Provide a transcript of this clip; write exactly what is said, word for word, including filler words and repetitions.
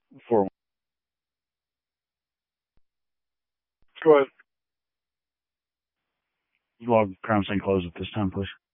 For Go ahead. log crime scene closed at this time, please.